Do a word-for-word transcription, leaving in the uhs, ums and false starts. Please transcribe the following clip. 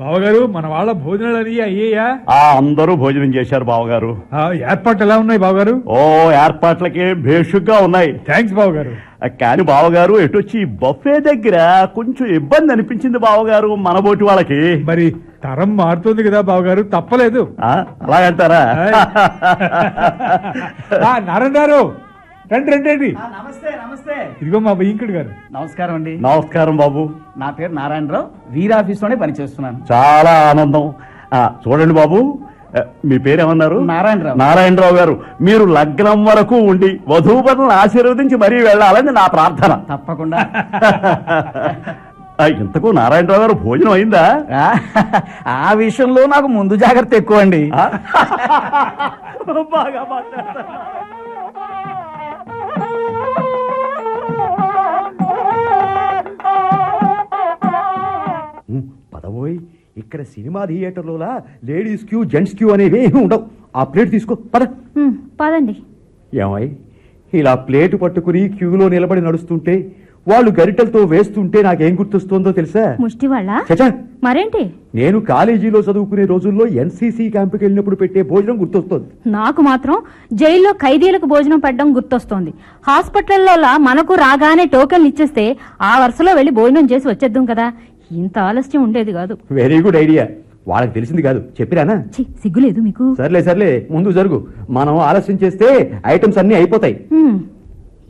బావగారు మన వాళ్ళ భోజనాలు అని అయ్యాయా? అందరూ భోజనం చేశారు బావగారు. ఏర్పాట్లు ఎలా ఉన్నాయి బావగారు? ఓ ఏర్పాట్లకి భేషుగ్గా ఉన్నాయి. థ్యాంక్స్ బావగారు. కానీ బావగారు ఎటొచ్చి బఫే దగ్గర కొంచెం ఇబ్బంది అనిపించింది బావగారు మన బోటి వాళ్ళకి. మరి తరం మారుతుంది కదా బావగారు, తప్పలేదు. అలాగంటారా? నారాయణ గారు రండి రండి రండి. నమస్తే నమస్తే. ఇదిగో మా వెంకట్ గారు. నమస్కారం అండి. నమస్కారం బాబు. నా పేరు నారాయణరావు, వీర్ ఆఫీస్ లోనే పనిచేస్తున్నాను. చాలా ఆనందం. చూడండి బాబు, మీ పేరేమన్నారు? నారాయణరావు. నారాయణరావు గారు, మీరు లగ్నం వరకు ఉండి వధూవరులను ఆశీర్వదించి మరీ వెళ్ళాలని నా ప్రార్థన. తప్పకుండా. ఇంతకు నారాయణరావు గారు భోజనం అయిందా? ఆ విషయంలో నాకు ముందు జాగ్రత్త ఎక్కువ అండి. బాగా మాట్లాడతారు. పదవోయ్, ఇక్కడ cinema థియేటర్లోలా ladies queue gents queue అనేవి ఏమి ఉండవు. ఆ ప్లేట్ తీసుకో, పద. పదండి. ఏమై ఇలా ప్లేటు పట్టుకుని క్యూలో నిలబడి నడుస్తుంటే వాళ్ళు గరిటెలతో వేస్తుంటే నాకేం గుర్తొస్తుందో తెలుసా? ముష్టి వాళ్ళ? మరేంటి, నేను కాలేజీలో చదువుకునే రోజుల్లో ఎన్సీసీ క్యాంపుకి వెళ్ళినప్పుడు పెట్టే భోజనం గుర్తొస్తుంది. నాకు మాత్రం జైల్లో ఖైదీలకు భోజనం పెట్టడం గుర్తొస్తోంది. హాస్పిటల్లో మనకు రాగానే టోకెన్ ఇచ్చేస్తే ఆ వరుసలో వెళ్లి భోజనం చేసి వచ్చేద్దాం కదా. ఇంత ఆలస్యం ఉండేది కాదు. Very good idea. వాళ్ళకి తెలిసింది కాదు, చెప్పిరానా? సిగ్గులేదు మీకు? సర్లే సర్లే, ముందు జరుగు. మనం ఆలస్యం చేస్తే ఐటమ్స్ అన్ని అయిపోతాయి.